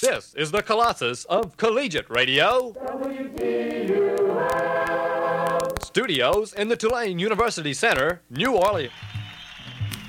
This is the Colossus of Collegiate Radio. WTUL. Studios in the Tulane University Center, New Orleans.